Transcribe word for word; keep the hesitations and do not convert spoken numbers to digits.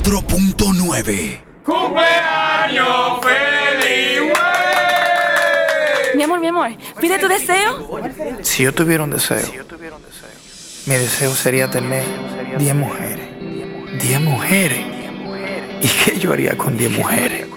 cuatro punto nueve. ¡Cumpleaños feliz, güey! Mi amor, mi amor, pide tu deseo. Si yo tuviera un deseo, mi deseo sería tener diez mujeres. diez mujeres. ¿Y qué yo haría con diez mujeres?